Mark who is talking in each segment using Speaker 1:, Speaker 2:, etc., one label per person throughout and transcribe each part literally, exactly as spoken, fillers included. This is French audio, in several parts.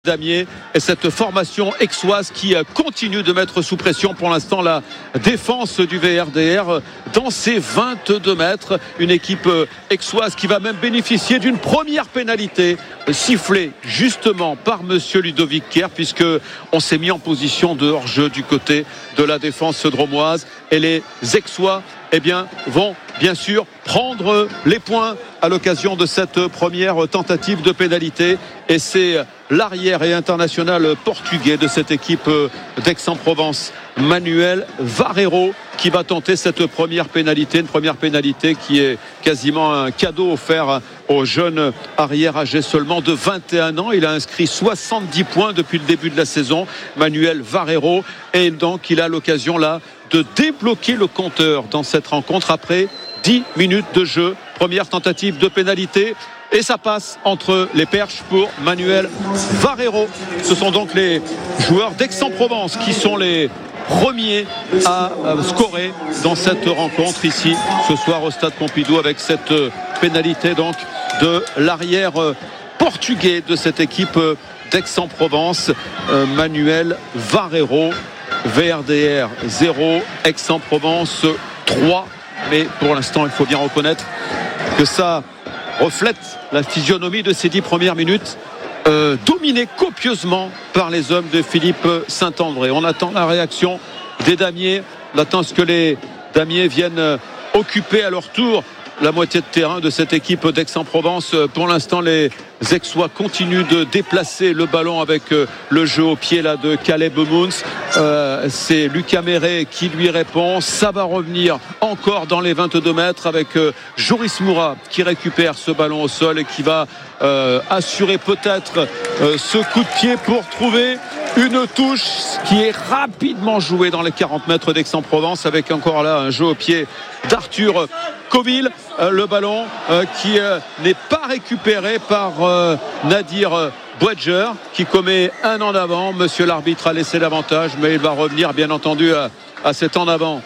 Speaker 1: Damier et cette formation aixoise qui continue de mettre sous pression pour l'instant la défense du V R D R dans ses vingt-deux mètres. Une équipe aixoise qui va même bénéficier d'une première pénalité sifflée justement par monsieur Ludovic Kerr, puisque on s'est mis en position de hors-jeu du côté de la défense dromoise et les aixois eh bien, vont bien sûr prendre les points à l'occasion de cette première tentative de pénalité, et c'est l'arrière et international portugais de cette équipe d'Aix-en-Provence, Manuel Varreiro, qui va tenter cette première pénalité, une première pénalité qui est quasiment un cadeau offert au jeune arrière âgé seulement de vingt et un ans. Il a inscrit soixante-dix points depuis le début de la saison, Manuel Varreiro, et donc il a l'occasion là de débloquer le compteur dans cette rencontre après dix minutes de jeu. Première tentative de pénalité et ça passe entre les perches pour Manuel Varreiro. Ce sont donc les joueurs d'Aix-en-Provence qui sont les premiers à scorer dans cette rencontre ici ce soir au stade Pompidou, avec cette pénalité donc de l'arrière portugais de cette équipe d'Aix-en-Provence, Manuel Varreiro. V R D R zéro, Aix-en-Provence trois. Mais pour l'instant, il faut bien reconnaître que ça reflète la physionomie de ces dix premières minutes, euh, dominées copieusement par les hommes de Philippe Saint-André. On attend la réaction des Damiers. On attend ce que les Damiers viennent occuper à leur tour la moitié de terrain de cette équipe d'Aix-en-Provence. Pour l'instant, les Aixois continuent de déplacer le ballon avec le jeu au pied là de Caleb Mouns. Euh, c'est Lucas Méré qui lui répond. Ça va revenir encore dans les vingt-deux mètres avec euh, Joris Moura qui récupère ce ballon au sol et qui va euh, assurer peut-être euh, ce coup de pied pour trouver une touche qui est rapidement jouée dans les quarante mètres d'Aix-en-Provence, avec encore là un jeu au pied d'Arthur Coville. Euh, le ballon euh, qui euh, n'est pas récupéré par euh, Nadir euh, Boedjer, qui commet un en avant. Monsieur l'arbitre a laissé l'avantage, mais il va revenir bien entendu à, à cet en avant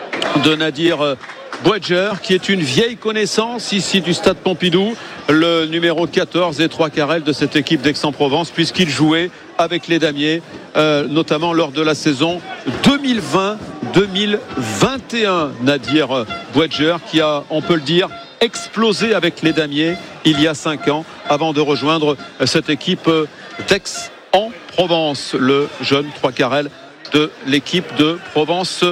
Speaker 1: de Nadir euh, Boedjer, qui est une vieille connaissance ici du stade Pompidou, le numéro quatorze et trois quarts de cette équipe d'Aix-en-Provence, puisqu'il jouait avec les Damiers, euh, notamment lors de la saison deux mille vingt deux mille vingt et un. Nadir Boedjer qui a, on peut le dire, explosé avec les Damiers il y a cinq ans avant de rejoindre cette équipe d'Aix-en-Provence, le jeune trois quarts de l'équipe de Provence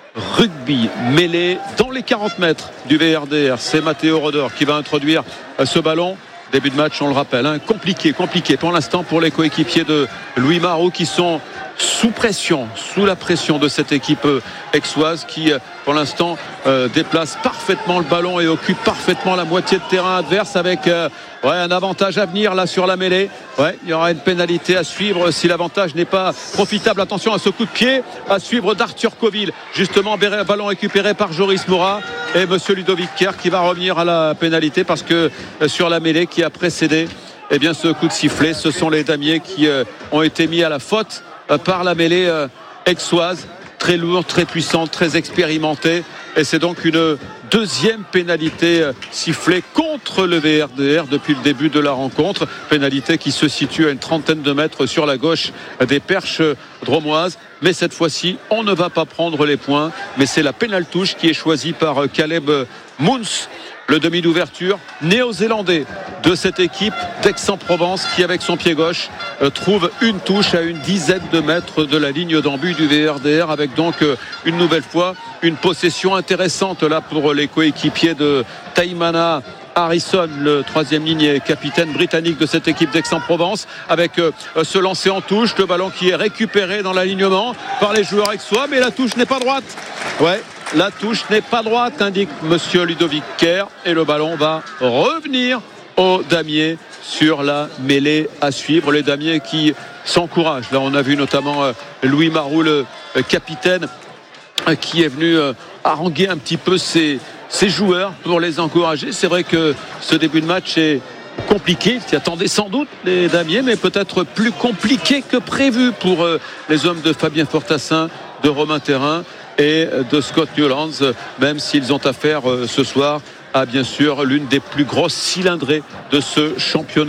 Speaker 1: Rugby. Mêlé dans les quarante mètres du V R D R, c'est Matteo Rodor qui va introduire ce ballon. Début de match, on le rappelle, hein, compliqué, compliqué pour l'instant pour les coéquipiers de Louis Marot, qui sont sous pression, sous la pression de cette équipe aixoise qui, pour l'instant, euh, déplace parfaitement le ballon et occupe parfaitement la moitié de terrain adverse, avec euh, ouais, un avantage à venir là sur la mêlée. Ouais, il y aura une pénalité à suivre si l'avantage n'est pas profitable. Attention à ce coup de pied à suivre d'Arthur Coville. Justement, ballon récupéré par Joris Moura et monsieur Ludovic Kerr qui va revenir à la pénalité, parce que euh, sur la mêlée qui a précédé eh bien, ce coup de sifflet, ce sont les Damiers qui euh, ont été mis à la faute par la mêlée euh, aixoise, très lourde, très puissante, très expérimentée, et c'est donc une deuxième pénalité euh, sifflée contre le V R D R depuis le début de la rencontre, pénalité qui se situe à une trentaine de mètres sur la gauche des perches dromoises. Mais cette fois-ci, on ne va pas prendre les points, mais c'est la pénal-touche qui est choisie par euh, Caleb Mouns, le demi d'ouverture néo-zélandais de cette équipe d'Aix-en-Provence, qui avec son pied gauche euh, trouve une touche à une dizaine de mètres de la ligne d'en-but du V R D R, avec donc euh, une nouvelle fois une possession intéressante là pour les coéquipiers de Taimana Harrison, le troisième ligne et capitaine britannique de cette équipe d'Aix-en-Provence, avec euh, ce lancer en touche, le ballon qui est récupéré dans l'alignement par les joueurs aixois, mais la touche n'est pas droite. Ouais, la touche n'est pas droite, indique monsieur Ludovic Kerr, et le ballon va revenir aux Damiers sur la mêlée à suivre. Les Damiers qui s'encouragent. Là, on a vu notamment euh, Louis Marou, le euh, capitaine, euh, qui est venu euh, haranguer un petit peu ses ces joueurs pour les encourager. C'est vrai que ce début de match est compliqué, s'y attendaient sans doute les Damiers, mais peut-être plus compliqué que prévu pour euh, les hommes de Fabien Fortassin, de Romain Thérin et de Scott Newlands, même s'ils ont affaire euh, ce soir à bien sûr l'une des plus grosses cylindrées de ce championnat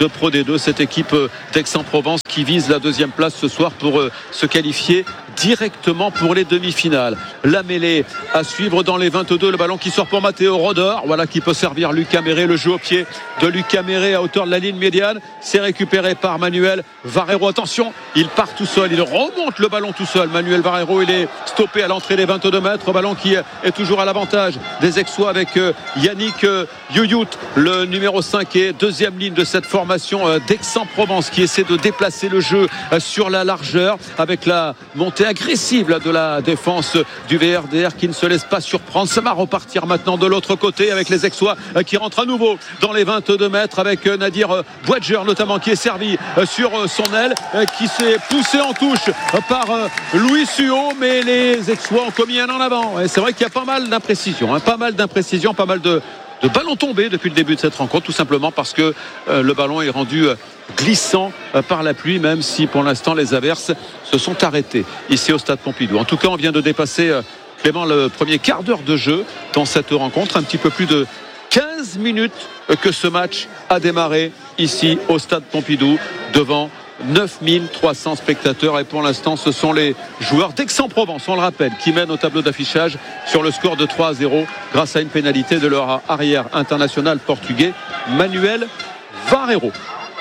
Speaker 1: de Pro D deux, cette équipe d'Aix-en-Provence qui vise la deuxième place ce soir pour se qualifier directement pour les demi-finales. La mêlée à suivre dans les vingt-deux, le ballon qui sort pour Matteo Rodor, voilà qui peut servir Lucas Méré, le jeu au pied de Lucas Méré à hauteur de la ligne médiane, c'est récupéré par Manuel Varero. Attention, il part tout seul, il remonte le ballon tout seul. Manuel Varero, il est stoppé à l'entrée des vingt-deux mètres, ballon qui est toujours à l'avantage des Aixois avec Yannick Youyut, le numéro cinq et deuxième ligne de cette formation d'Aix-en-Provence qui essaie de déplacer le jeu sur la largeur avec la montée agressive de la défense du V R D R qui ne se laisse pas surprendre. Ça va repartir maintenant de l'autre côté avec les Aixois qui rentrent à nouveau dans les vingt-deux mètres avec Nadir Boadjer notamment qui est servi sur son aile, qui s'est poussé en touche par Louis Suot, mais les Aixois ont commis un en avant. Et c'est vrai qu'il y a pas mal d'imprécisions, hein, pas mal d'imprécisions, pas mal de de ballons tombés depuis le début de cette rencontre, tout simplement parce que euh, le ballon est rendu euh, glissant euh, par la pluie, même si pour l'instant les averses se sont arrêtées ici au stade Pompidou. En tout cas, on vient de dépasser euh, Clément le premier quart d'heure de jeu dans cette rencontre, un petit peu plus de quinze minutes euh, que ce match a démarré ici au stade Pompidou devant neuf mille trois cents spectateurs, et pour l'instant ce sont les joueurs d'Aix-en-Provence, on le rappelle, qui mènent au tableau d'affichage sur le score de trois à zéro grâce à une pénalité de leur arrière international portugais Manuel Varero.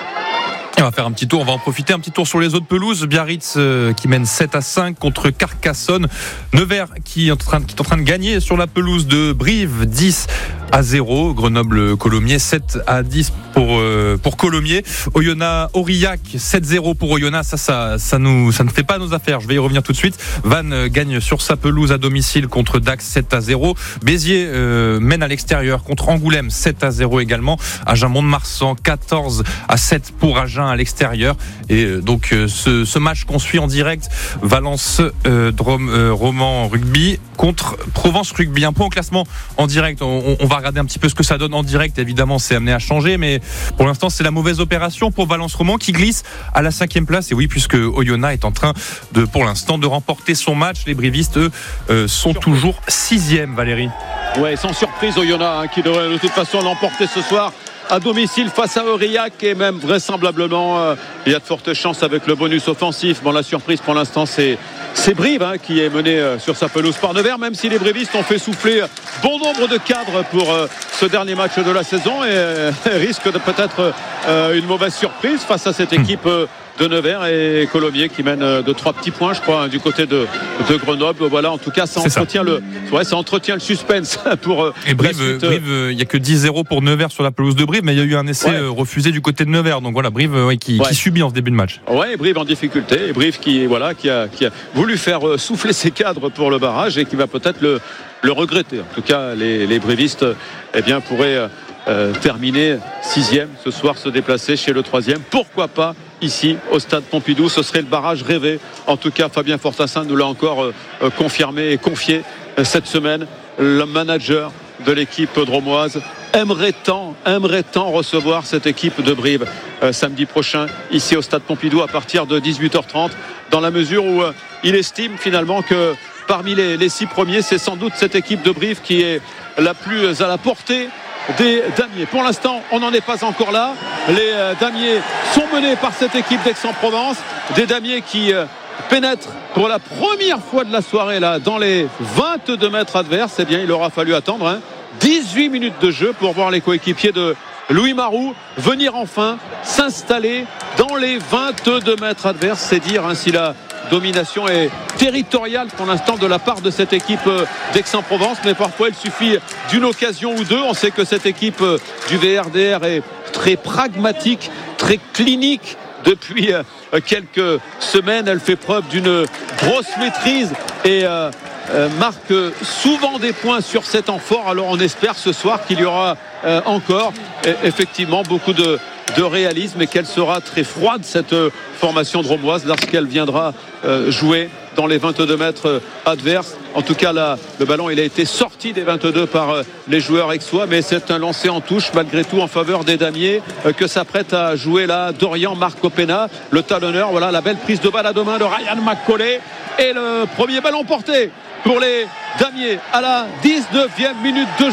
Speaker 2: On va faire un petit tour, on va en profiter, un petit tour sur les autres pelouses. Biarritz euh, qui mène sept à cinq contre Carcassonne. Nevers qui est, en train, qui est en train de gagner sur la pelouse de Brive, dix à zéro. Grenoble-Colomiers, sept à dix pour, euh, pour Colomiers. Oyonnax, Aurillac, sept zéro pour Oyonnax. Ça, ça, ça, nous, ça ne fait pas nos affaires. Je vais y revenir tout de suite. Vannes euh, gagne sur sa pelouse à domicile contre Dax, sept à zéro. Béziers euh, mène à l'extérieur contre Angoulême, sept à zéro également. Agen-Mont-de-Marsan, quatorze à sept pour Agen à l'extérieur. Et euh, donc euh, ce, ce match qu'on suit en direct, Valence euh, Drôme, euh, Roman Rugby contre Provence Rugby. Un point au classement en direct. On, on va regarder un petit peu ce que ça donne en direct. Évidemment, c'est amené à changer, mais pour l'instant, c'est la mauvaise opération pour Valence Roman qui glisse à la cinquième place. Et oui, puisque Oyonnax est en train de, pour l'instant, de remporter son match. Les Brivistes, eux, euh, sont toujours sixième, Valérie.
Speaker 1: Ouais, sans surprise, Oyonnax, hein, qui devrait de toute façon l'emporter ce soir à domicile face à Aurillac, et même vraisemblablement euh, il y a de fortes chances avec le bonus offensif. Bon, la surprise pour l'instant c'est, c'est Brive hein, qui est mené euh, sur sa pelouse par Nevers, même si les Brivistes ont fait souffler bon nombre de cadres pour euh, ce dernier match de la saison, et euh, risque de peut-être euh, une mauvaise surprise face à cette équipe euh, de Nevers et Colomiers qui mène de trois petits points, je crois, hein, du côté de, de Grenoble. Voilà, en tout cas, ça entretient, ça. Le, ouais, ça entretient le suspense pour euh,
Speaker 2: et Brive, il euh, n'y a que dix zéro pour Nevers sur la pelouse de Brive, mais il y a eu un essai ouais. euh, refusé du côté de Nevers. Donc voilà, Brive ouais, qui, ouais. qui subit en ce début de match.
Speaker 1: Ouais, Brive en difficulté, et Brive qui, voilà, qui, a, qui a voulu faire euh, souffler ses cadres pour le barrage et qui va peut-être le, le regretter. En tout cas, les, les Brivistes eh bien, pourraient euh, euh, terminer sixième ce soir, se déplacer chez le troisième. Pourquoi pas ici au stade Pompidou, ce serait le barrage rêvé. En tout cas, Fabien Fortassin nous l'a encore euh, confirmé et confié euh, cette semaine. Le manager de l'équipe dromoise aimerait tant, aimerait tant recevoir cette équipe de Brive euh, samedi prochain ici au stade Pompidou à partir de dix-huit heures trente, dans la mesure où euh, il estime finalement que parmi les, les six premiers, c'est sans doute cette équipe de Brive qui est la plus à la portée des Damiers. Pour l'instant, on n'en est pas encore là. Les euh, Damiers sont menés par cette équipe d'Aix-en-Provence. Des Damiers qui euh, pénètrent pour la première fois de la soirée là, dans les vingt-deux mètres adverses. Eh bien, il aura fallu attendre hein, dix-huit minutes de jeu pour voir les coéquipiers de Louis Maroux venir enfin s'installer dans les vingt-deux mètres adverses. C'est dire hein, si la domination est territoriale pour l'instant de la part de cette équipe d'Aix-en-Provence, mais parfois il suffit d'une occasion ou deux. On sait que cette équipe du V R D R est très pragmatique, très clinique depuis quelques semaines. Elle fait preuve d'une grosse maîtrise et euh, euh, marque souvent des points sur cet temps fort. Alors on espère ce soir qu'il y aura euh, encore euh, effectivement beaucoup de de réalisme et qu'elle sera très froide cette formation dromoise lorsqu'elle viendra euh, jouer dans les vingt-deux mètres adverses. En tout cas là, le ballon il a été sorti des vingt-deux par euh, les joueurs aixois, mais c'est un lancer en touche malgré tout en faveur des Damiers euh, que s'apprête à jouer là Dorian Marco Pena, le talonneur. Voilà la belle prise de balle à deux mains de Ryan McCauley et le premier ballon porté pour les Damiers à la dix-neuvième minute de jeu.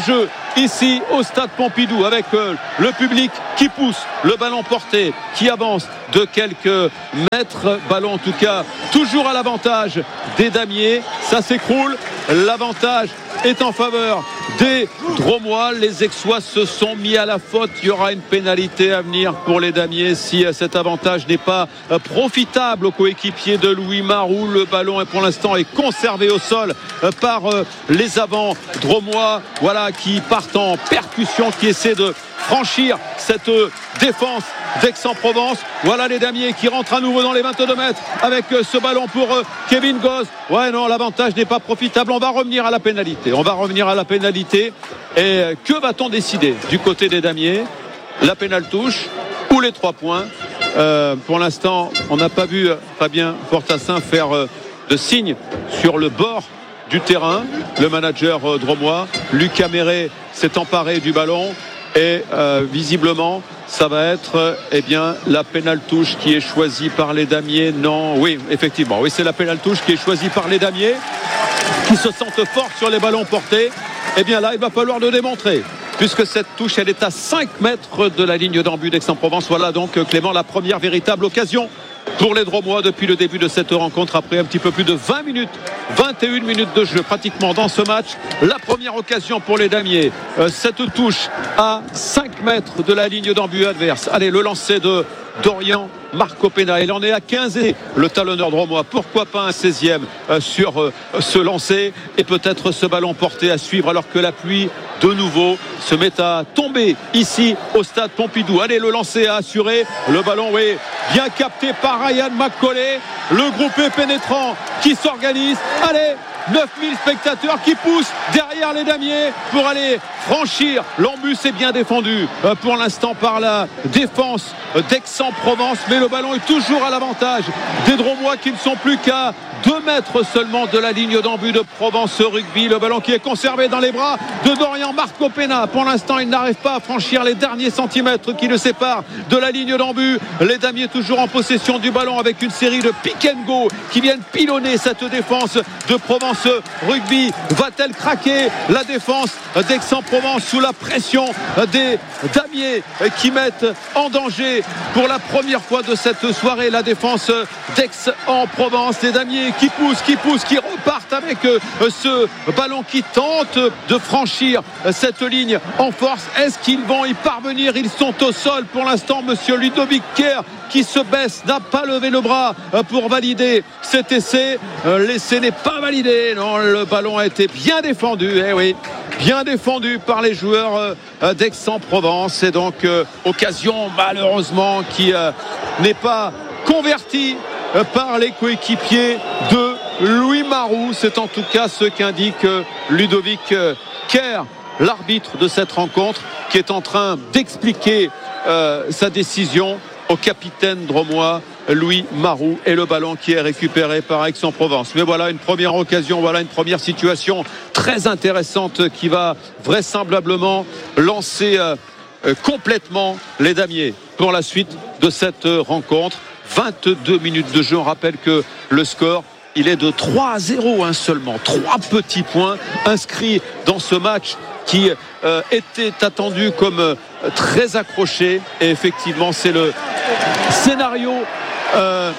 Speaker 1: ici au stade Pompidou avec euh, le public qui pousse, le ballon porté qui avance de quelques mètres, ballon en tout cas toujours à l'avantage des Damiers. Ça s'écroule, l'avantage est en faveur des Dromois. Les Aixois se sont mis à la faute. Il y aura une pénalité à venir pour les Damiers si cet avantage n'est pas profitable aux coéquipiers de Louis Maroux. Le ballon est pour l'instant est conservé au sol par les avants Dromois, voilà, qui partent en percussion, qui essaient de franchir cette défense d'Aix-en-Provence. Voilà les Damiers qui rentrent à nouveau dans les vingt-deux mètres avec ce ballon pour Kevin Goss. Ouais, non, l'avantage n'est pas profitable. On va revenir à la pénalité. On va revenir à la pénalité. Et que va-t-on décider du côté des Damiers? La pénale touche ou les trois points? euh, Pour l'instant, on n'a pas vu Fabien Fortassin faire euh, de signe sur le bord du terrain. Le manager euh, dromois, Lucas Méré, s'est emparé du ballon. Et euh, visiblement ça va être euh, eh bien, la pénale touche qui est choisie par les Damiers. Non, oui, effectivement, oui, c'est la pénale touche qui est choisie par les Damiers qui se sentent forts sur les ballons portés. Eh bien là, il va falloir le démontrer, puisque cette touche, elle est à cinq mètres de la ligne d'en but d'Aix-en-Provence. Voilà donc, Clément, la première véritable occasion pour les Dromois depuis le début de cette rencontre, après un petit peu plus de vingt minutes, vingt et une minutes de jeu pratiquement dans ce match. La première occasion pour les Damiers, euh, cette touche à cinq mètres de la ligne d'en but adverse. Allez, le lancer de Dorian Marco Pena, il en est à quinze, le talonneur dromois, pourquoi pas un seizième euh, sur euh, ce lancer, et peut-être ce ballon porté à suivre alors que la pluie de nouveau se met à tomber ici au stade Pompidou. Allez, le lancer à assurer, le ballon est bien capté par Ryan McCauley, le groupé pénétrant qui s'organise. Allez, neuf mille spectateurs qui poussent derrière les Damiers pour aller franchir. L'embus est bien défendu euh, pour l'instant par la défense d'Aix-en-Provence, mais le ballon est toujours à l'avantage des Dromois qui ne sont plus qu'à deux mètres seulement de la ligne d'en-but de Provence Rugby. Le ballon qui est conservé dans les bras de Dorian Marco Pena. Pour l'instant, il n'arrive pas à franchir les derniers centimètres qui le séparent de la ligne d'en-but. Les Damiers toujours en possession du ballon avec une série de pick and go qui viennent pilonner cette défense de Provence Rugby. Va-t-elle craquer, la défense d'Aix-en-Provence, sous la pression des Damiers qui mettent en danger pour la première fois de cette soirée la défense d'Aix-en-Provence? Les Damiers qui poussent, qui poussent, qui repartent avec ce ballon qui tente de franchir cette ligne en force. Est-ce qu'ils vont y parvenir? Ils sont au sol pour l'instant. Monsieur Ludovic Kerr qui se baisse, n'a pas levé le bras pour valider cet essai. L'essai n'est pas validé. Non, le ballon a été bien défendu. Eh oui, bien défendu par les joueurs d'Aix-en-Provence. Et donc, euh, occasion malheureusement qui euh, n'est pas convertie par les coéquipiers de Louis Maroux. C'est en tout cas ce qu'indique Ludovic Kerr, l'arbitre de cette rencontre, qui est en train d'expliquer euh, sa décision au capitaine dromois Louis Maroux, et le ballon qui est récupéré par Aix-en-Provence. Mais voilà une première occasion, voilà une première situation très intéressante qui va vraisemblablement lancer euh, complètement les Damiers pour la suite de cette rencontre. vingt-deux minutes de jeu. On rappelle que le score, il est de trois à zéro hein, seulement. Trois petits points inscrits dans ce match qui euh, était attendu comme euh, très accroché. Et effectivement, c'est le scénario euh,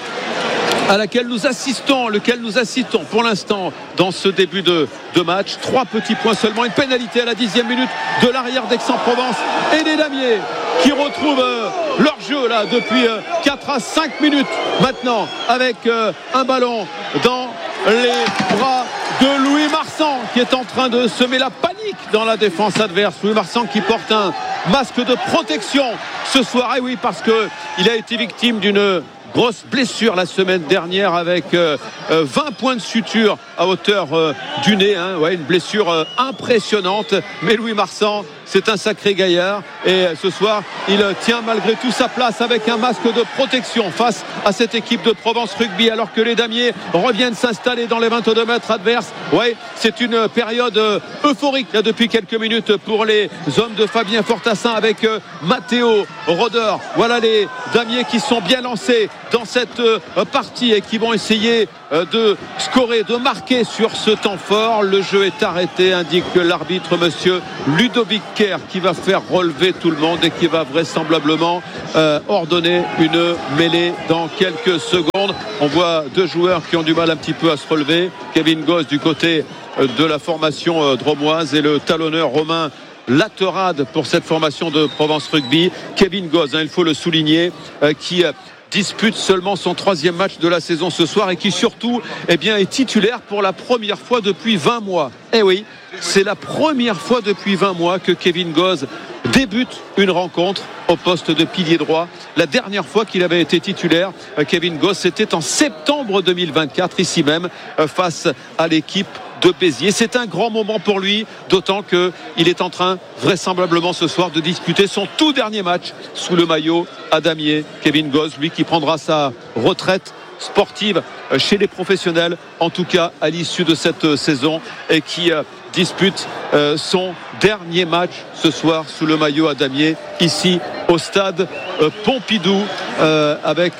Speaker 1: à laquelle nous assistons, lequel nous assistons pour l'instant dans ce début de, de match. Trois petits points seulement. Une pénalité à la dixième minute de l'arrière d'Aix-en-Provence et des Damiers qui retrouvent euh, leur jeu là depuis euh, quatre à cinq minutes maintenant, avec euh, un ballon dans les bras de Louis Marsan qui est en train de semer la panique dans la défense adverse. Louis Marsan qui porte un masque de protection ce soir. Et oui, parce qu'il a été victime d'une grosse blessure la semaine dernière avec euh, euh, vingt points de suture à hauteur euh, du nez, hein. Ouais, une blessure euh, impressionnante. Mais Louis Marsan, c'est un sacré gaillard, et ce soir il tient malgré tout sa place avec un masque de protection face à cette équipe de Provence Rugby, alors que les Damiers reviennent s'installer dans les vingt-deux mètres adverses. Ouais, c'est une période euphorique là, depuis quelques minutes pour les hommes de Fabien Fortassin avec euh, Matteo Roder. Voilà les Damiers qui sont bien lancés dans cette partie et qui vont essayer de scorer, de marquer sur ce temps fort. Le jeu est arrêté, indique l'arbitre monsieur Ludovic Kerr, qui va faire relever tout le monde et qui va vraisemblablement euh, ordonner une mêlée dans quelques secondes. On voit deux joueurs qui ont du mal un petit peu à se relever. Kevin Goss du côté de la formation dromoise et le talonneur Romain Laterade pour cette formation de Provence Rugby. Kevin Goss, hein, il faut le souligner, euh, qui euh, dispute seulement son troisième match de la saison ce soir et qui surtout eh bien, est titulaire pour la première fois depuis vingt mois. Eh oui, c'est la première fois depuis vingt mois que Kevin Goss débute une rencontre au poste de pilier droit. La dernière fois qu'il avait été titulaire, Kevin Goss, c'était en septembre deux mille vingt-quatre, ici même, face à l'équipe de Béziers. C'est un grand moment pour lui, d'autant qu'il est en train vraisemblablement ce soir de disputer son tout dernier match sous le maillot à damier. Kevin Goss, lui qui prendra sa retraite sportive chez les professionnels, en tout cas à l'issue de cette saison, et qui dispute son dernier match ce soir sous le maillot à damier ici au stade Pompidou, avec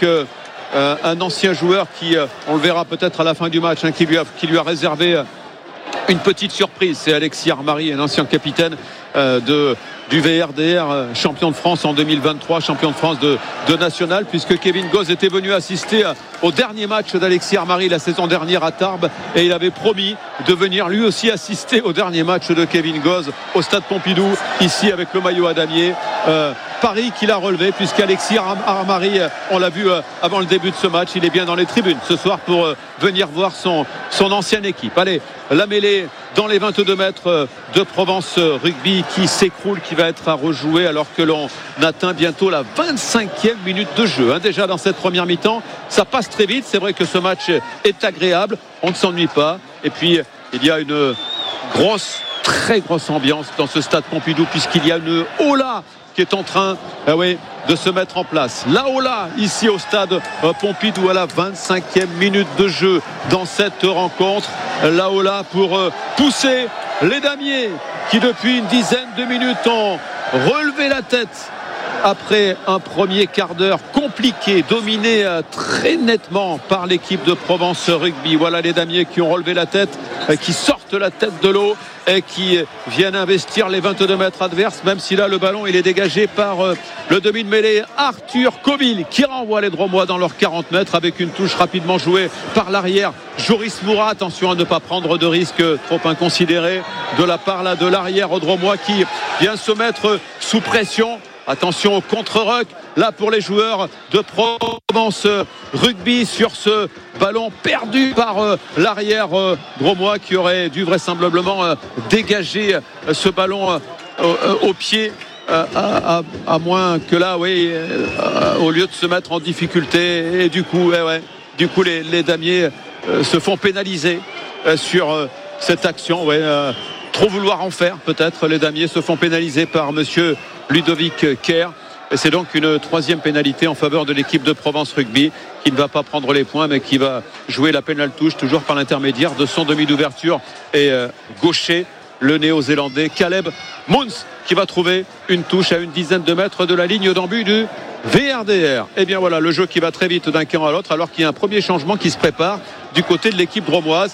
Speaker 1: un ancien joueur qui, on le verra peut-être à la fin du match, hein, qui lui a, qui lui a réservé une petite surprise. C'est Alexis Armari, un ancien capitaine euh, de, du V R D R, euh, champion de France en deux mille vingt-trois, champion de France de, de national, puisque Kevin Goss était venu assister à, au dernier match d'Alexis Armari la saison dernière à Tarbes, et il avait promis de venir lui aussi assister au dernier match de Kevin Goss au stade Pompidou, ici avec le maillot à damier. Euh, Paris qui l'a relevé, puisqu'Alexis Armari, on l'a vu avant le début de ce match, il est bien dans les tribunes ce soir pour venir voir son, son ancienne équipe. Allez, la mêlée dans les vingt-deux mètres de Provence Rugby qui s'écroule, qui va être à rejouer alors que l'on atteint bientôt la vingt-cinquième minute de jeu, hein, déjà dans cette première mi-temps. Ça passe très vite, c'est vrai que ce match est agréable, on ne s'ennuie pas, et puis il y a une grosse, très grosse ambiance dans ce stade Pompidou, puisqu'il y a une Ola qui est en train ah oui, de se mettre en place. La Ola ici au stade Pompidou à la vingt-cinquième minute de jeu dans cette rencontre. La Ola pour pousser les damiers qui depuis une dizaine de minutes ont relevé la tête après un premier quart d'heure compliqué, dominé très nettement par l'équipe de Provence Rugby. Voilà les damiers qui ont relevé la tête, qui sortent la tête de l'eau et qui viennent investir les vingt-deux mètres adverses, même si là le ballon il est dégagé par le demi de mêlée Arthur Coville qui renvoie les Dromois dans leurs quarante mètres avec une touche rapidement jouée par l'arrière Joris Moura. Attention à ne pas prendre de risques trop inconsidérés de la part là de l'arrière Dromois qui vient se mettre sous pression. Attention au contre-ruck là pour les joueurs de Provence Rugby sur ce ballon perdu par euh, l'arrière euh, Dromois qui aurait dû vraisemblablement euh, dégager euh, ce ballon euh, au, au pied euh, à, à, à moins que là oui euh, au lieu de se mettre en difficulté, et du coup eh ouais, du coup les, les damiers euh, se font pénaliser euh, sur euh, cette action ouais, euh, trop vouloir en faire peut-être. Les damiers se font pénaliser par monsieur Ludovic Kerr. Et c'est donc une troisième pénalité en faveur de l'équipe de Provence Rugby qui ne va pas prendre les points mais qui va jouer la pénale touche toujours par l'intermédiaire de son demi d'ouverture et euh, gaucher, le néo-zélandais Caleb Moons, qui va trouver une touche à une dizaine de mètres de la ligne d'en but du V R D R. Et bien voilà, le jeu qui va très vite d'un camp à l'autre alors qu'il y a un premier changement qui se prépare du côté de l'équipe dromoise.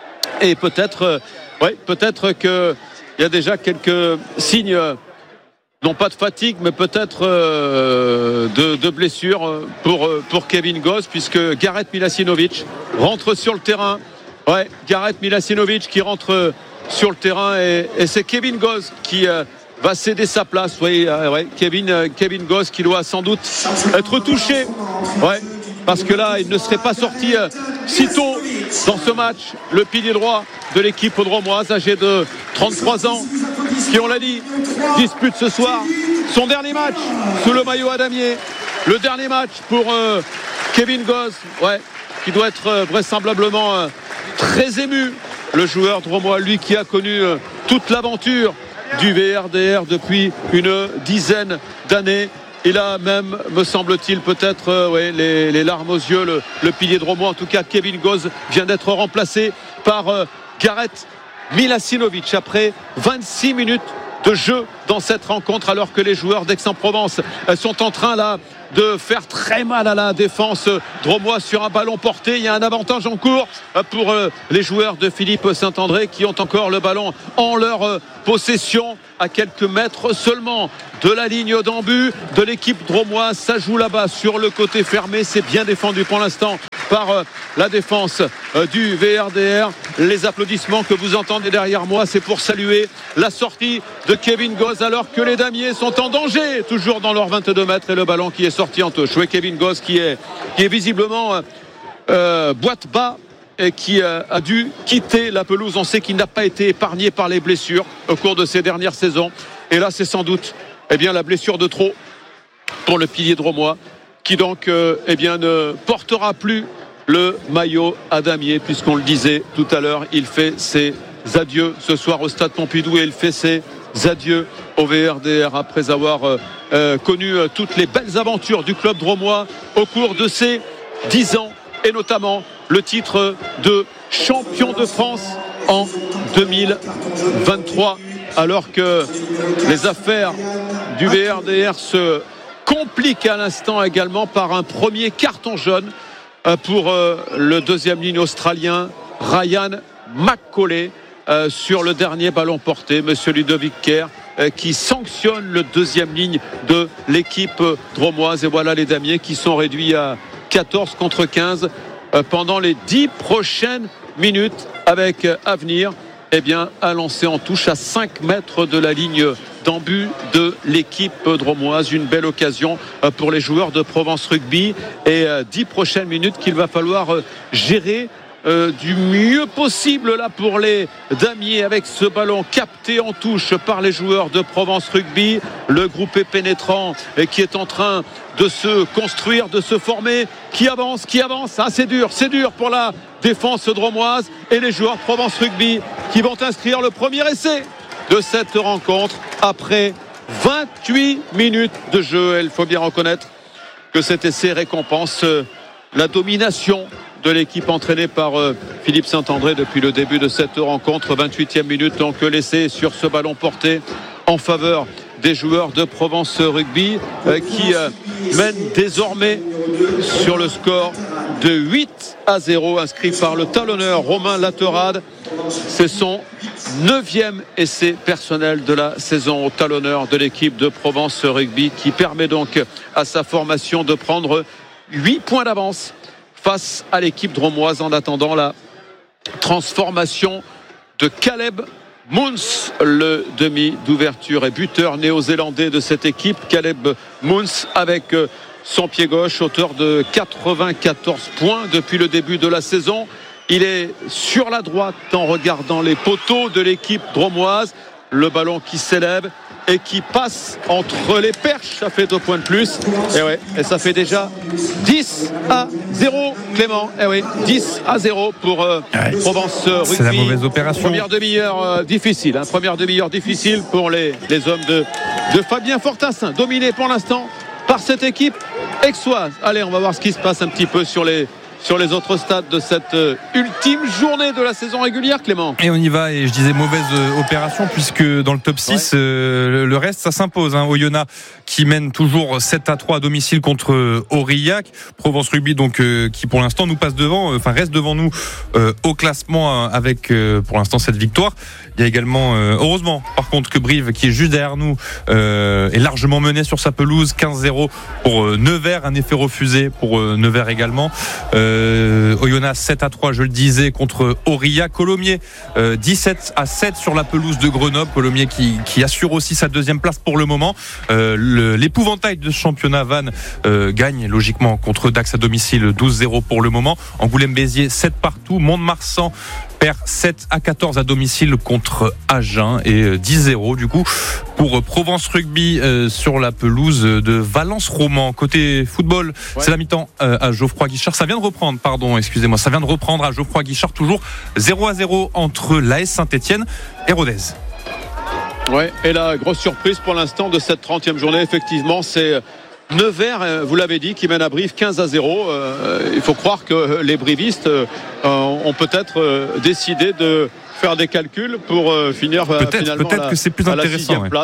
Speaker 1: Et peut-être euh, ouais, peut-être qu'il y a déjà quelques signes euh, non pas de fatigue, mais peut-être euh, de, de blessure pour, pour Kevin Goss, puisque Gareth Milasinovic rentre sur le terrain. Ouais, Gareth Milasinovic qui rentre sur le terrain et, et c'est Kevin Goss qui euh, va céder sa place. Oui, euh, ouais, Kevin, euh, Kevin Goss qui doit sans doute être touché. Ouais, parce que là, il ne serait pas sorti euh, si tôt dans ce match. Le pilier droit de l'équipe dromoise, âgé de trente-trois ans, qui, on l'a dit, dispute ce soir son dernier match sous le maillot à damier. Le dernier match pour euh, Kevin Goss, ouais, qui doit être euh, vraisemblablement euh, très ému. Le joueur dromois, lui qui a connu euh, toute l'aventure du V R D R depuis une dizaine d'années. Il a même, me semble-t-il, peut-être euh, ouais, les, les larmes aux yeux, le, le pilier dromois. En tout cas, Kevin Goss vient d'être remplacé par euh, Gareth Milasinovic après vingt-six minutes de jeu dans cette rencontre, alors que les joueurs d'Aix-en-Provence sont en train là de faire très mal à la défense dromoise sur un ballon porté. Il y a un avantage en cours pour les joueurs de Philippe Saint-André qui ont encore le ballon en leur possession à quelques mètres seulement de la ligne d'en-but de l'équipe dromoise. Ça joue là-bas sur le côté fermé, c'est bien défendu pour l'instant par la défense du V R D R. Les applaudissements que vous entendez derrière moi, c'est pour saluer la sortie de Kevin Goss alors que les damiers sont en danger toujours dans leurs vingt-deux mètres et le ballon qui est sorti en touche. Oui, Kevin Goss qui est, qui est visiblement euh, boîte bas et qui a dû quitter la pelouse. On sait qu'il n'a pas été épargné par les blessures au cours de ces dernières saisons. Et là, c'est sans doute eh bien, la blessure de trop pour le pilier dromois qui donc euh, eh bien, ne portera plus le maillot à damier, puisqu'on le disait tout à l'heure, il fait ses adieux ce soir au stade Pompidou et il fait ses adieux au V R D R après avoir euh, euh, connu euh, toutes les belles aventures du club dromois au cours de ces dix ans et notamment le titre de champion de France en deux mille vingt-trois, alors que les affaires du V R D R se compliquent à l'instant également par un premier carton jaune pour le deuxième ligne australien Ryan McCauley sur le dernier ballon porté. Monsieur Ludovic Kerr qui sanctionne le deuxième ligne de l'équipe dromoise. Et voilà les damiers qui sont réduits à quatorze contre quinze pendant les dix prochaines minutes, avec Avenir eh bien, à lancer en touche à cinq mètres de la ligne d'en-but de l'équipe dromoise. Une belle occasion pour les joueurs de Provence Rugby et dix prochaines minutes qu'il va falloir gérer Euh, du mieux possible là pour les damiers, avec ce ballon capté en touche par les joueurs de Provence Rugby. Le groupe est pénétrant et qui est en train de se construire, de se former, qui avance, qui avance. Ah, c'est dur, c'est dur pour la défense dromoise et les joueurs de Provence Rugby qui vont inscrire le premier essai de cette rencontre après vingt-huit minutes de jeu. Et il faut bien reconnaître que cet essai récompense la domination de l'équipe entraînée par euh, Philippe Saint-André depuis le début de cette rencontre. vingt-huitième minute, donc l'essai sur ce ballon porté en faveur des joueurs de Provence Rugby euh, qui euh, mènent désormais sur le score de huit à zéro, inscrit par le talonneur Romain Laterade. C'est son neuvième essai personnel de la saison au talonneur de l'équipe de Provence Rugby, qui permet donc à sa formation de prendre huit points d'avance face à l'équipe dromoise en attendant la transformation de Caleb Moons, le demi d'ouverture et buteur néo-zélandais de cette équipe. Caleb Moons avec son pied gauche, auteur de quatre-vingt-quatorze points depuis le début de la saison. Il est sur la droite en regardant les poteaux de l'équipe dromoise. Le ballon qui s'élève et qui passe entre les perches, ça fait deux points de plus. Et ouais, et ça fait déjà dix à zéro, Clément. Et oui, dix à zéro pour euh, ouais, Provence Rugby.
Speaker 2: C'est la mauvaise opération.
Speaker 1: Première demi-heure euh, difficile, hein, première demi-heure difficile pour les, les hommes de, de Fabien Fortassin, dominés pour l'instant par cette équipe aixoise. Allez, on va voir ce qui se passe un petit peu sur les sur les autres stades de cette euh, ultime journée de la saison régulière, Clément.
Speaker 2: Et on y va, et je disais mauvaise euh, opération, puisque dans le top six, ouais. euh, le reste, ça s'impose. Hein. Oyonnax qui mène toujours sept à trois à domicile contre euh, Aurillac. Provence Rugby, donc, euh, qui pour l'instant nous passe devant, enfin euh, reste devant nous euh, au classement, hein, avec euh, pour l'instant cette victoire. Il y a également, euh, heureusement, par contre, que Brive, qui est juste derrière nous, euh, est largement mené sur sa pelouse, quinze zéro pour euh, Nevers, un effet refusé pour euh, Nevers également. Euh, Euh, Oyonnax sept à trois, je le disais, contre Aurillac. Colomiers euh, dix-sept à sept sur la pelouse de Grenoble. Colomiers qui, qui assure aussi sa deuxième place pour le moment. Euh, le, l'épouvantail de ce championnat, Vannes, euh, gagne logiquement contre Dax à domicile, douze zéro pour le moment. Angoulême-Béziers sept partout. Mont-de-Marsan perd sept à quatorze à domicile contre Agen, et dix zéro du coup pour Provence Rugby euh, sur la pelouse de Valence-Roman. Côté football, ouais. C'est la mi-temps euh, à Geoffroy Guichard. Ça vient de reprendre, pardon, excusez-moi, ça vient de reprendre à Geoffroy Guichard, toujours zéro à zéro entre l'A S Saint-Etienne et Rodez.
Speaker 1: Ouais, et la grosse surprise pour l'instant de cette trentième journée, effectivement, c'est Nevers, vous l'avez dit, qui mène à Brive quinze à zéro. Euh, il faut croire que les brivistes euh, ont peut-être euh, décidé de faire des calculs pour euh, finir
Speaker 2: peut-être,
Speaker 1: finalement
Speaker 2: peut-être
Speaker 1: la,
Speaker 2: que c'est plus
Speaker 1: à la
Speaker 2: intéressant,
Speaker 1: sixième
Speaker 2: ouais.
Speaker 1: place.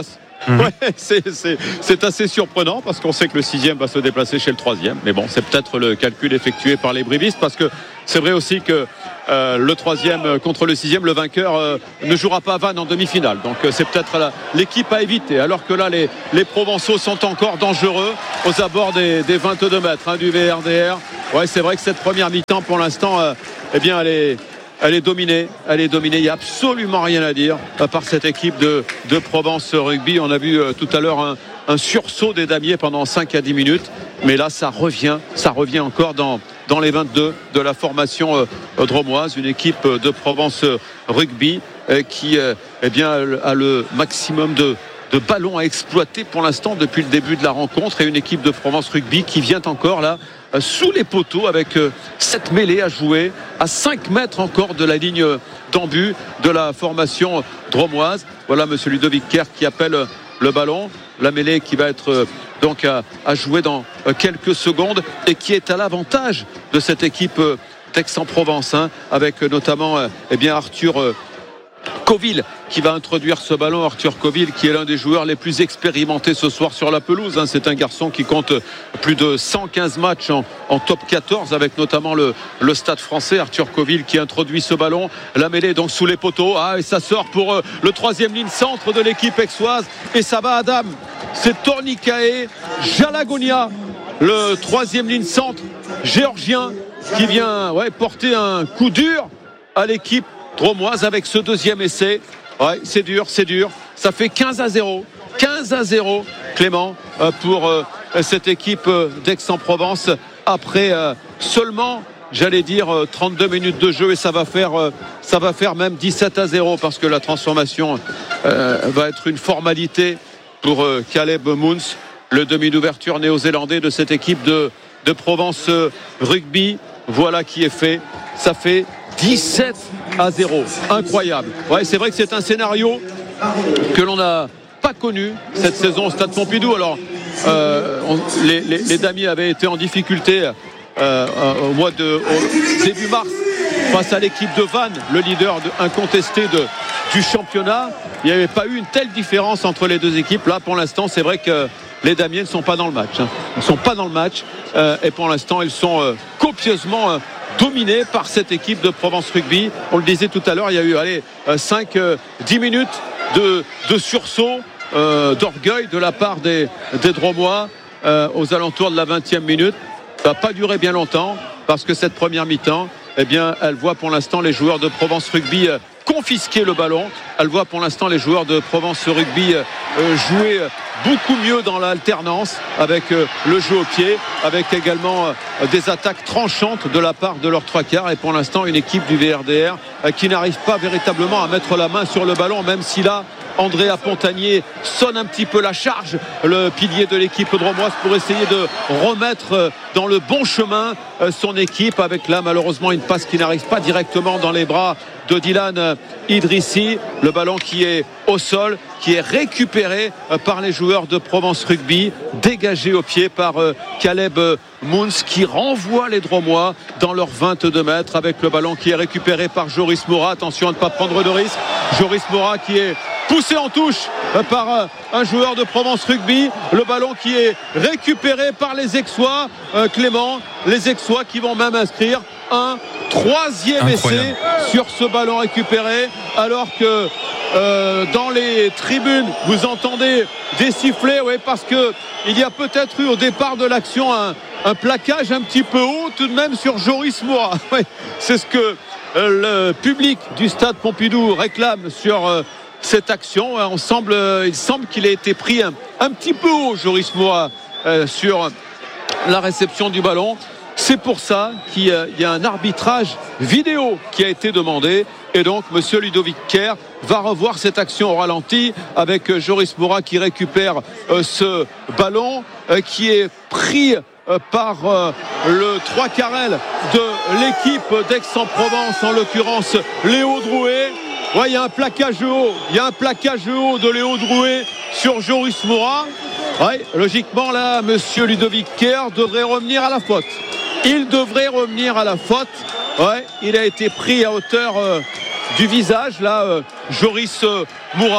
Speaker 1: Mmh. Ouais, c'est, c'est, c'est assez surprenant parce qu'on sait que le sixième va se déplacer chez le troisième. Mais bon, c'est peut-être le calcul effectué par les brivistes parce que c'est vrai aussi que euh, le troisième contre le sixième, le vainqueur euh, ne jouera pas à Vannes en demi-finale. Donc euh, c'est peut-être la, l'équipe à éviter. Alors que là, les, les Provençaux sont encore dangereux aux abords des, des vingt-deux mètres hein, du V R D R. Ouais, c'est vrai que cette première mi-temps, pour l'instant, euh, eh bien, elle est... Elle est dominée, elle est dominée. Il n'y a absolument rien à dire à part cette équipe de, de Provence Rugby. On a vu euh, tout à l'heure un, un sursaut des damiers pendant cinq à dix minutes. Mais là, ça revient, ça revient encore dans, dans les vingt-deux de la formation euh, dromoise. Une équipe de Provence Rugby euh, qui euh, eh bien, a le maximum de, de ballons à exploiter pour l'instant depuis le début de la rencontre. Et une équipe de Provence Rugby qui vient encore là sous les poteaux avec cette mêlée à jouer à cinq mètres encore de la ligne d'en-but de la formation dromoise. Voilà monsieur Ludovic Kerr qui appelle le ballon, la mêlée qui va être donc à, à jouer dans quelques secondes et qui est à l'avantage de cette équipe d'Aix-en-Provence hein, avec notamment eh bien Arthur Coville qui va introduire ce ballon. Arthur Coville qui est l'un des joueurs les plus expérimentés ce soir sur la pelouse hein. C'est un garçon qui compte plus de cent quinze matchs en, en top quatorze avec notamment le, le Stade français. Arthur Coville qui introduit ce ballon, la mêlée donc sous les poteaux ah, et ça sort pour euh, le troisième ligne centre de l'équipe aixoise et ça va Adam, c'est Tornikae Jalagonia, le troisième ligne centre géorgien qui vient ouais, porter un coup dur à l'équipe dromoise avec ce deuxième essai. Ouais, c'est dur, c'est dur. Ça fait quinze à zéro. quinze à zéro, Clément, pour euh, cette équipe d'Aix-en-Provence après euh, seulement, j'allais dire, trente-deux minutes de jeu et ça va faire, euh, ça va faire même dix-sept à zéro parce que la transformation euh, va être une formalité pour euh, Caleb Moons, le demi d'ouverture néo-zélandais de cette équipe de, de Provence Rugby. Voilà qui est fait. Ça fait dix-sept à zéro. Incroyable. Ouais, c'est vrai que c'est un scénario que l'on n'a pas connu cette saison au Stade Pompidou. Alors, euh, on, les, les, les damiers avaient été en difficulté euh, au mois de au début mars face à l'équipe de Vannes, le leader de, incontesté de, du championnat. Il n'y avait pas eu une telle différence entre les deux équipes. Là, pour l'instant, c'est vrai que les damiers ne sont pas dans le match. Hein. Ils ne sont pas dans le match. Euh, et pour l'instant, ils sont euh, copieusement euh, dominé par cette équipe de Provence Rugby. On le disait tout à l'heure, il y a eu allez, cinq à dix minutes de, de sursaut, euh, d'orgueil de la part des, des Dromois euh, aux alentours de la vingtième minute. Ça n'a pas duré bien longtemps parce que cette première mi-temps, eh bien, elle voit pour l'instant les joueurs de Provence Rugby euh, confisquer le ballon. Elle voit pour l'instant les joueurs de Provence Rugby euh, jouer beaucoup mieux dans l'alternance avec euh, le jeu au pied, avec également euh, des attaques tranchantes de la part de leurs trois quarts et pour l'instant une équipe du V R D R euh, qui n'arrive pas véritablement à mettre la main sur le ballon, même si là Andrea Pontanier sonne un petit peu la charge, le pilier de l'équipe dromoise, pour essayer de remettre dans le bon chemin son équipe, avec là malheureusement une passe qui n'arrive pas directement dans les bras de Dylan Idrissi. Le ballon qui est au sol, qui est récupéré par les joueurs de Provence Rugby, dégagé au pied par Caleb Moons, qui renvoie les Dromois dans leurs vingt-deux mètres avec le ballon qui est récupéré par Joris Moura. Attention à ne pas prendre de risque. Joris Moura qui est poussé en touche par un joueur de Provence Rugby. Le ballon qui est récupéré par les Aixois. Euh, Clément, les Aixois qui vont même inscrire un troisième Incroyable. essai sur ce ballon récupéré, alors que euh, dans les tribunes vous entendez des sifflets, ouais, parce que il y a peut-être eu au départ de l'action un, un plaquage un petit peu haut tout de même sur Joris Moura. Ouais, c'est ce que euh, le public du Stade Pompidou réclame sur euh, cette action. On semble, euh, il semble qu'il ait été pris un, un petit peu haut, Joris Moura, euh, sur la réception du ballon. C'est pour ça qu'il y a un arbitrage vidéo qui a été demandé. Et donc, monsieur Ludovic Kerr va revoir cette action au ralenti avec Joris Moura qui récupère euh, ce ballon euh, qui est pris euh, par euh, le trois quarts de l'équipe d'Aix-en-Provence, en l'occurrence Léo Drouet. Ouais, il y a un plaquage haut, il y a un plaquage haut de Léo Drouet sur Joris Moura. Ouais, logiquement, là, monsieur Ludovic Kerr devrait revenir à la faute. Il devrait revenir à la faute. Ouais, il a été pris à hauteur euh, du visage, là, euh, Joris euh, Moura.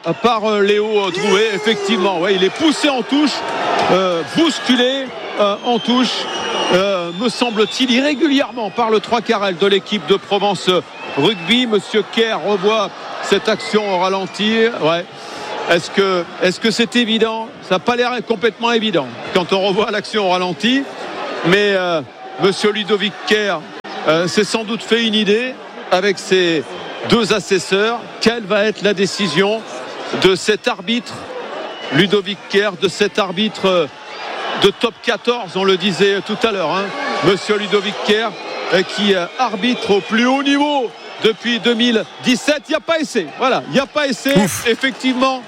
Speaker 1: par euh, Léo Drouet. Effectivement, ouais, il est poussé en touche, euh, bousculé euh, en touche, euh, me semble-t-il, irrégulièrement par le trois quarts aile de l'équipe de Provence Rugby. Monsieur Kerr revoit cette action au ralenti. Ouais. Est-ce que, est-ce que c'est évident ? Ça n'a pas l'air complètement évident quand on revoit l'action au ralenti. Mais euh, Monsieur Ludovic Kerr euh, s'est sans doute fait une idée avec ses deux assesseurs. Quelle va être la décision de cet arbitre Ludovic Kerr, de cet arbitre de top quatorze, on le disait tout à l'heure, hein, Monsieur Ludovic Kerr, euh, qui euh, arbitre au plus haut niveau depuis deux mille dix-sept. Il n'y a pas essai. Voilà, il n'y a pas essai. Ouf. Effectivement,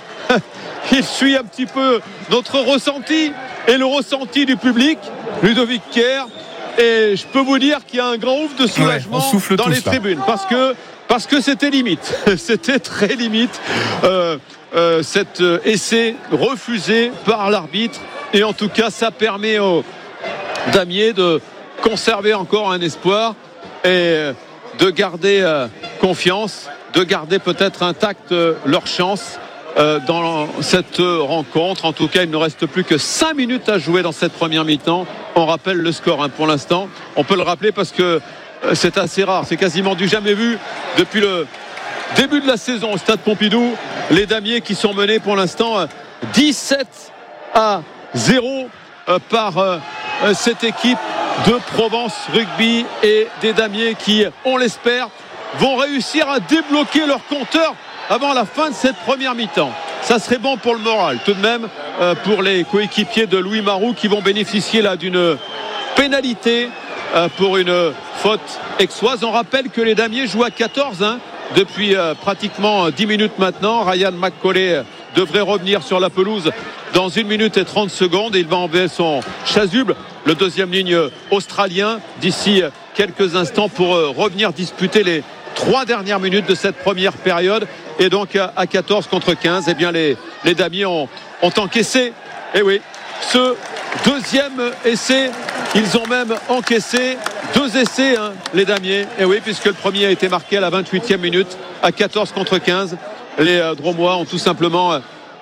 Speaker 1: il suit un petit peu notre ressenti et le ressenti du public, Ludovic Kerr. Et je peux vous dire qu'il y a un grand ouf de soulagement ouais, dans les là. tribunes parce que parce que c'était limite, c'était très limite euh, euh, cet essai refusé par l'arbitre. Et en tout cas, ça permet aux damiers de conserver encore un espoir et de garder euh, confiance, de garder peut-être intacte euh, leur chance euh, dans cette rencontre. En tout cas, il ne reste plus que cinq minutes à jouer dans cette première mi-temps. On rappelle le score hein, pour l'instant. On peut le rappeler parce que euh, c'est assez rare. C'est quasiment du jamais vu depuis le début de la saison au Stade Pompidou. Les damiers qui sont menés pour l'instant euh, dix-sept à zéro euh, par euh, cette équipe de Provence Rugby et des damiers qui, on l'espère, vont réussir à débloquer leur compteur avant la fin de cette première mi-temps. Ça serait bon pour le moral tout de même euh, pour les coéquipiers de Louis Maroux qui vont bénéficier là d'une pénalité euh, pour une faute aixoise. On rappelle que les damiers jouent à quatorze hein, depuis euh, pratiquement dix minutes maintenant. Ryan McCauley devrait revenir sur la pelouse dans une minute et trente secondes. Il va enlever son chasuble, le deuxième ligne australien, d'ici quelques instants pour revenir disputer les trois dernières minutes de cette première période. Et donc à quatorze contre quinze, eh bien les, les damiers ont, ont encaissé. Et oui, ce deuxième essai, ils ont même encaissé deux essais, hein, les damiers. Et oui, puisque le premier a été marqué à la vingt-huitième minute, à quatorze contre quinze. Les euh, Dromois ont tout simplement, euh,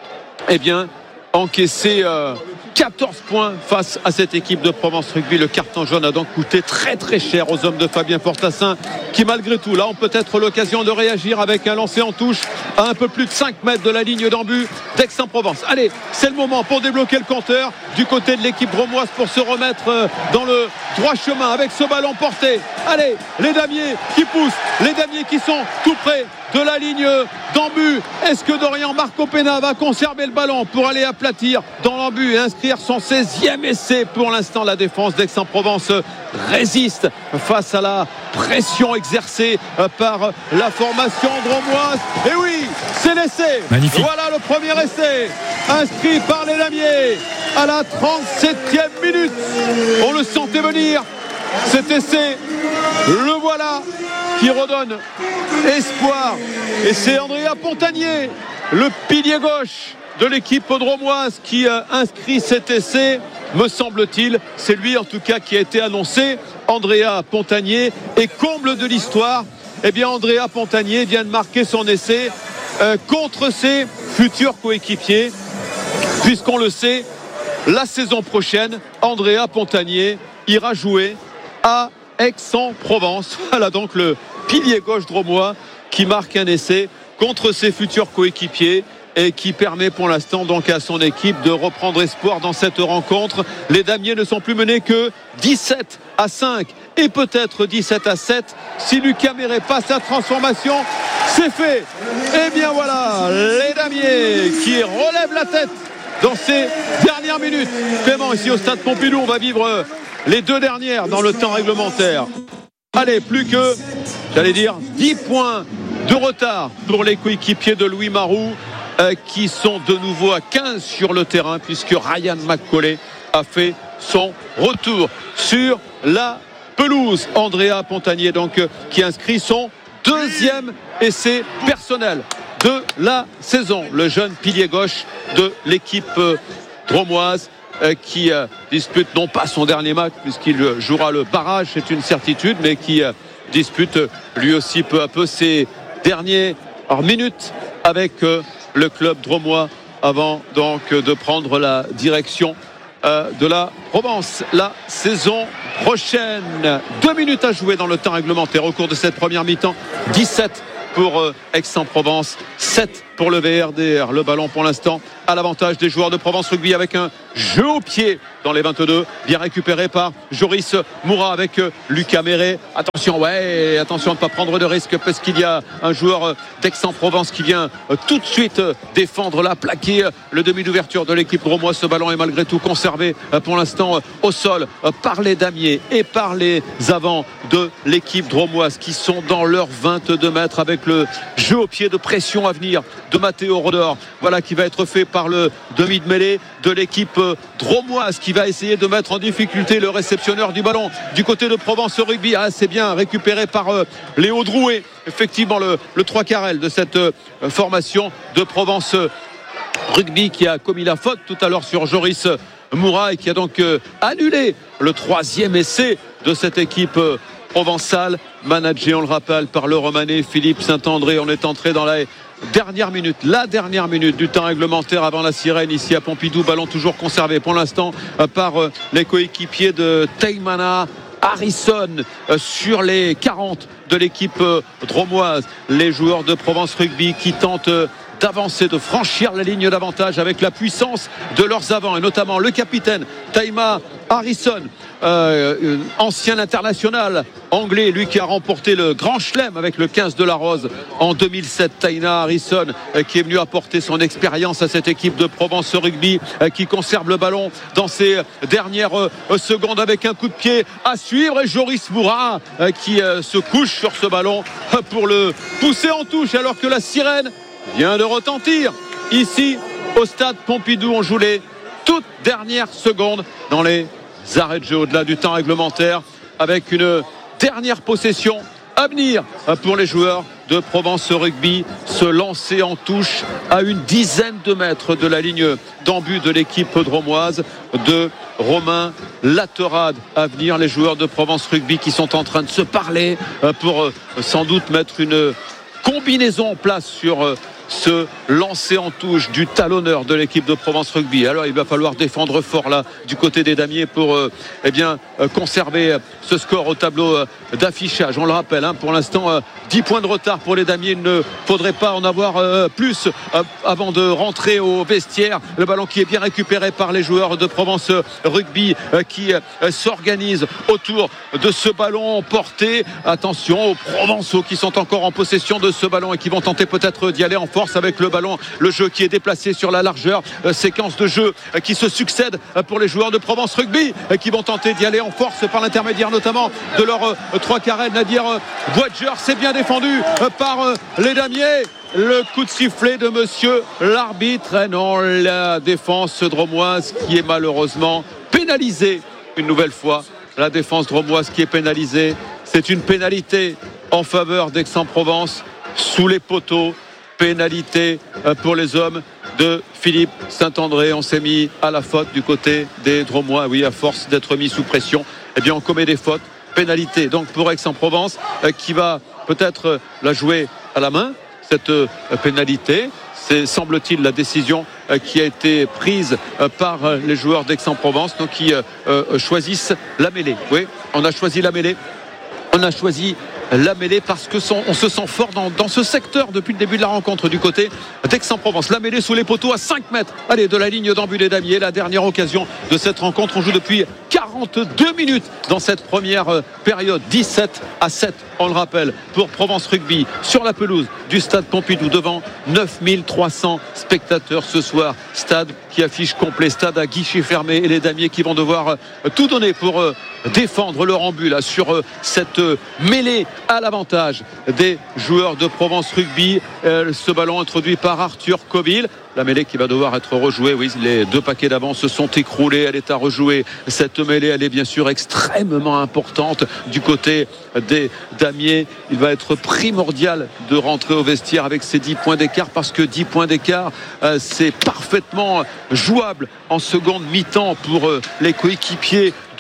Speaker 1: eh bien, encaissé euh, quatorze points face à cette équipe de Provence Rugby. Le carton jaune a donc coûté très très cher aux hommes de Fabien Fortassin qui malgré tout là ont peut-être l'occasion de réagir avec un lancer en touche à un peu plus de cinq mètres de la ligne d'en-but d'Aix-en-Provence. Allez, c'est le moment pour débloquer le compteur du côté de l'équipe dromoise pour se remettre dans le droit chemin avec ce ballon porté. Allez, les damiers qui poussent, les damiers qui sont tout près de la ligne d'en-but. Est-ce que Dorian Marco Pena va conserver le ballon pour aller aplatir dans l'en-but et inscrire son seizième essai? Pour l'instant, la défense d'Aix-en-Provence résiste face à la pression exercée par la formation dromoise. Et oui, c'est l'essai.
Speaker 2: Magnifique.
Speaker 1: Voilà le premier essai inscrit par les damiers à la trente-septième minute. On le sentait venir. Cet essai, le voilà, qui redonne espoir. Et c'est Andrea Pontanier, le pilier gauche de l'équipe dromoise, qui a inscrit cet essai, me semble-t-il. C'est lui en tout cas qui a été annoncé, Andrea Pontanier. Et comble de l'histoire, eh bien Andrea Pontanier vient de marquer son essai euh, contre ses futurs coéquipiers, puisqu'on le sait, la saison prochaine, Andrea Pontanier ira jouer à Aix-en-Provence. Voilà donc le pilier gauche dromois qui marque un essai contre ses futurs coéquipiers et qui permet pour l'instant donc à son équipe de reprendre espoir dans cette rencontre. Les damiers ne sont plus menés que dix-sept à cinq et peut-être dix-sept à sept si Lucas Méret passe sa transformation. C'est fait. Et bien voilà, les damiers qui relèvent la tête dans ces dernières minutes. Clément, ici au Stade Pompidou, on va vivre les deux dernières dans le temps réglementaire. Allez, plus que, j'allais dire, dix points de retard pour les coéquipiers de Louis Maroux euh, qui sont de nouveau à quinze sur le terrain puisque Ryan McCauley a fait son retour sur la pelouse. Andrea Pontanier donc euh, qui inscrit son deuxième essai personnel de la saison. Le jeune pilier gauche de l'équipe euh, dromoise euh, qui euh, dispute non pas son dernier match puisqu'il jouera le barrage, c'est une certitude, mais qui euh, dispute euh, lui aussi peu à peu ses dernières minutes avec euh, le club dromois avant donc de prendre la direction euh, de la Provence la saison prochaine. Deux minutes à jouer dans le temps réglementaire au cours de cette première mi-temps. dix-sept pour euh, Aix-en-Provence, sept pour le V R D R. Le ballon pour l'instant à l'avantage des joueurs de Provence Rugby avec un jeu au pied dans les vingt-deux, bien récupéré par Joris Moura avec euh, Lucas Méré. Attention, ouais, attention de ne pas prendre de risque parce qu'il y a un joueur euh, d'Aix-en-Provence qui vient euh, tout de suite euh, défendre la plaquer euh, le demi d'ouverture de l'équipe dromoise. Ce ballon est malgré tout conservé euh, pour l'instant euh, au sol euh, par les damiers et par les avants de l'équipe dromoise qui sont dans leurs vingt-deux mètres avec le jeu au pied de pression à venir de Matteo Rodor. Voilà qui va être fait par le demi de mêlée de l'équipe euh, dromoise qui va essayer de mettre en difficulté le réceptionneur du ballon du côté de Provence Rugby. Ah, c'est bien récupéré par euh, Léo Drouet, effectivement le, le trois quarts de cette euh, formation de Provence euh, Rugby qui a commis la faute tout à l'heure sur Joris Moura et qui a donc euh, annulé le troisième essai de cette équipe euh, provençale, managé, on le rappelle, par le Romanais Philippe Saint-André. On est entré dans la dernière minute, la dernière minute du temps réglementaire avant la sirène ici à Pompidou. Ballon toujours conservé pour l'instant par les coéquipiers de Taimana Harrison sur les quarante de l'équipe dromoise. Les joueurs de Provence Rugby qui tentent d'avancer, de franchir la ligne d'avantage avec la puissance de leurs avants et notamment le capitaine Taima Harrison, euh, ancien international anglais, lui qui a remporté le Grand Chelem avec le quinze de la Rose en deux mille sept. Taina Harrison euh, qui est venu apporter son expérience à cette équipe de Provence Rugby euh, qui conserve le ballon dans ses dernières euh, secondes avec un coup de pied à suivre et Joris Moura euh, qui euh, se couche sur ce ballon euh, pour le pousser en touche alors que la sirène vient de retentir ici au stade Pompidou. On joue les toutes dernières secondes dans les arrêts de jeu au-delà du temps réglementaire avec une dernière possession à venir pour les joueurs de Provence Rugby, se lancer en touche à une dizaine de mètres de la ligne d'en-but de l'équipe dromoise de Romain Laterade. À venir les joueurs de Provence Rugby qui sont en train de se parler pour sans doute mettre une combinaison en place sur ce lancer en touche du talonneur de l'équipe de Provence Rugby. Alors il va falloir défendre fort là du côté des damiers pour euh, eh bien euh, conserver euh, ce score au tableau euh, d'affichage. On le rappelle, hein, pour l'instant euh, dix points de retard pour les damiers. Il ne faudrait pas en avoir euh, plus euh, avant de rentrer au vestiaire. Le ballon qui est bien récupéré par les joueurs de Provence Rugby euh, qui euh, s'organisent autour de ce ballon porté. Attention aux Provençaux qui sont encore en possession de ce ballon et qui vont tenter peut-être d'y aller en force avec le ballon, le jeu qui est déplacé sur la largeur, euh, séquence de jeu euh, qui se succède euh, pour les joueurs de Provence Rugby euh, qui vont tenter d'y aller en force par l'intermédiaire notamment de leur euh, trois carrés, Nadir euh, Voyager. C'est bien défendu euh, par euh, les damiers. Le coup de sifflet de monsieur l'arbitre, et non, la défense dromoise qui est malheureusement pénalisée une nouvelle fois. La défense dromoise qui est pénalisée, c'est une pénalité en faveur d'Aix-en-Provence sous les poteaux. Pénalité pour les hommes de Philippe Saint-André. On s'est mis à la faute du côté des Dromois. Oui, à force d'être mis sous pression, eh bien on commet des fautes. Pénalité donc pour Aix-en-Provence qui va peut-être la jouer à la main, cette pénalité. C'est, semble-t-il, la décision qui a été prise par les joueurs d'Aix-en-Provence, donc qui choisissent la mêlée. Oui, on a choisi la mêlée. On a choisi la mêlée parce que son, on se sent fort dans, dans ce secteur depuis le début de la rencontre du côté d'Aix-en-Provence. La mêlée sous les poteaux à cinq mètres. Allez, de la ligne d'en-but des damiers. La dernière occasion de cette rencontre. On joue depuis quarante-deux minutes dans cette première période. dix-sept à sept, on le rappelle, pour Provence Rugby sur la pelouse du stade Pompidou devant neuf mille trois cents spectateurs ce soir. Stade qui affiche complet, stade à guichet fermé et les damiers qui vont devoir tout donner pour défendre leur embut là sur cette mêlée à l'avantage des joueurs de Provence Rugby. Euh, ce ballon introduit par Arthur Coville. La mêlée qui va devoir être rejouée. Oui, les deux paquets d'avant se sont écroulés. Elle est à rejouer. Cette mêlée, elle est bien sûr extrêmement importante du côté des damiers. Il va être primordial de rentrer au vestiaire avec ces dix points d'écart parce que dix points d'écart, euh, c'est parfaitement jouable en seconde mi-temps pour euh, les coéquipiers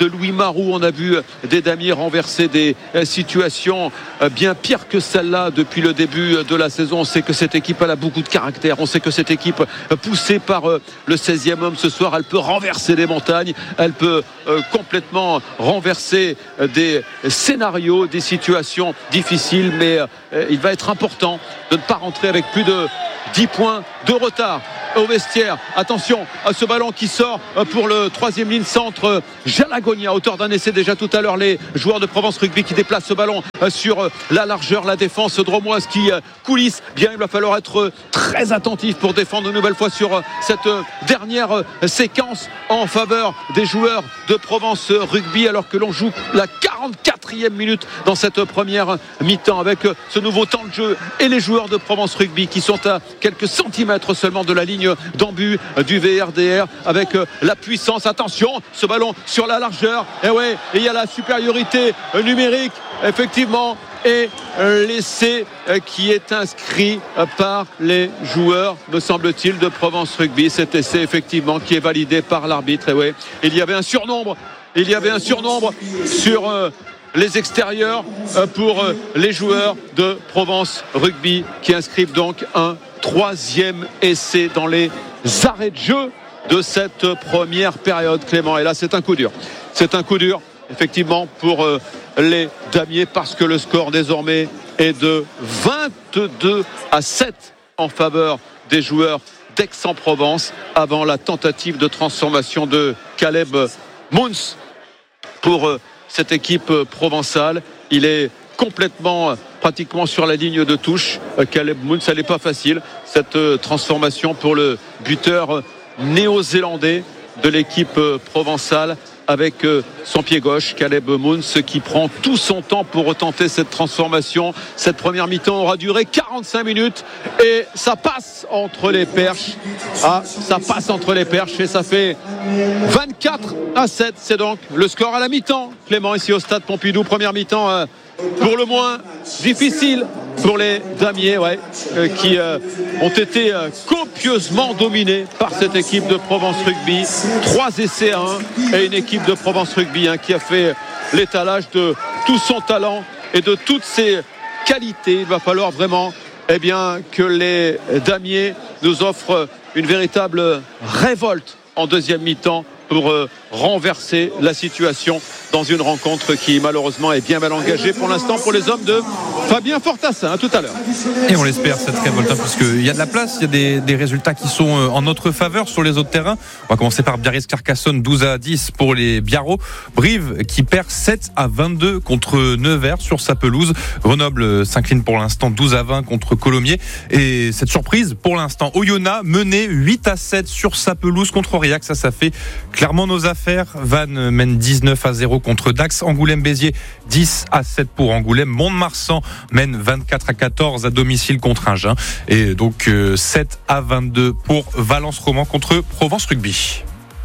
Speaker 1: de Louis Marou. On a vu des damiers renverser des situations bien pires que celle-là depuis le début de la saison. On sait que cette équipe elle a beaucoup de caractère. On sait que cette équipe poussée par le seizième homme ce soir, elle peut renverser des montagnes, elle peut complètement renverser des scénarios, des situations difficiles, mais il va être important de ne pas rentrer avec plus de dix points de retard au vestiaire. Attention à ce ballon qui sort pour le troisième ligne centre. Jalagonia, auteur d'un essai déjà tout à l'heure. Les joueurs de Provence Rugby qui déplacent ce ballon sur la largeur. La défense dromoise qui coulisse. Bien, il va falloir être très attentif pour défendre une nouvelle fois sur cette dernière séquence en faveur des joueurs de Provence Rugby, alors que l'on joue la quarante-quatrième minute dans cette première mi-temps avec ce nouveau temps de jeu et les joueurs de Provence Rugby qui sont à quelques centimètres seulement de la ligne d'en-but du V R D R avec la puissance. Attention, ce ballon sur la largeur. Et ouais, et il y a la supériorité numérique effectivement, et l'essai qui est inscrit par les joueurs, me semble-t-il, de Provence Rugby. Cet essai effectivement qui est validé par l'arbitre. Et ouais, il y avait un surnombre. Il y avait un surnombre sur euh, les extérieurs euh, pour euh, les joueurs de Provence Rugby qui inscrivent donc un troisième essai dans les arrêts de jeu de cette première période, Clément. Et là, c'est un coup dur. C'est un coup dur, effectivement, pour euh, les damiers, parce que le score désormais est de vingt-deux à sept en faveur des joueurs d'Aix-en-Provence avant la tentative de transformation de Caleb Mouns pour euh, cette équipe euh, provençale. Il est complètement, euh, pratiquement sur la ligne de touche. Euh, Caleb Mouns, ça n'est pas facile, cette euh, transformation pour le buteur euh, néo-zélandais de l'équipe euh, provençale avec euh, son pied gauche, Caleb Mouns, qui prend tout son temps pour tenter cette transformation. Cette première mi-temps aura duré quarante-cinq minutes et ça passe entre les perches. Ah, ça passe entre les perches et ça fait vingt-quatre à sept. C'est donc le score à la mi-temps, Clément, ici au stade Pompidou. Première mi-temps euh, pour le moins difficile pour les damiers, ouais, euh, qui euh, ont été euh, copieusement dominés par cette équipe de Provence Rugby. Trois essais à un et une équipe de Provence Rugby hein, qui a fait l'étalage de tout son talent et de toutes ses qualités. Il va falloir vraiment eh bien, que les damiers nous offrent une véritable révolte en deuxième mi-temps pour euh, renverser la situation dans une rencontre qui malheureusement est bien mal engagée pour l'instant pour les hommes de Fabien Fortassin. À tout à l'heure.
Speaker 2: Et on l'espère cette révolte, hein, parce qu'il y a de la place, il y a des, des résultats qui sont en notre faveur sur les autres terrains. On va commencer par Biarritz-Carcassonne, douze à dix pour les Biarros. Brive qui perd sept à vingt-deux contre Nevers sur sa pelouse. Grenoble s'incline pour l'instant douze à vingt contre Colomiers. Et cette surprise pour l'instant, Oyonnax menait huit à sept sur sa pelouse contre Aurillac. Ça, ça fait clairement nos affaires. Vannes mène dix-neuf à zéro contre Dax. Angoulême-Béziers dix à sept pour Angoulême. Mont-de-Marsan mène vingt-quatre à quatorze à domicile contre Agen. Et donc euh, sept à vingt-deux pour Valence-Roman contre Provence Rugby.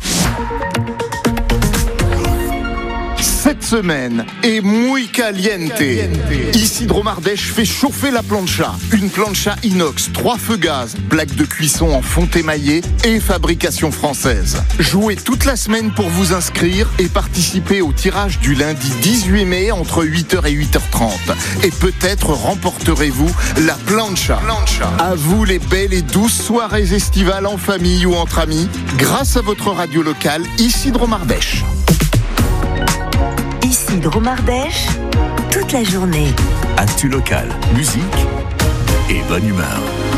Speaker 3: Cette semaine est muy caliente. Isidro Mardèche fait chauffer la plancha. Une plancha inox, trois feux gaz, plaque de cuisson en fonte émaillée et fabrication française. Jouez toute la semaine pour vous inscrire et participer au tirage du lundi dix-huit mai entre huit heures et huit heures trente. Et peut-être remporterez-vous la plancha. À vous les belles et douces soirées estivales en famille ou entre amis, grâce à votre radio locale Isidro Mardèche.
Speaker 4: Isidro Mardèche, toute la journée.
Speaker 5: Actu local, musique et bonne humeur.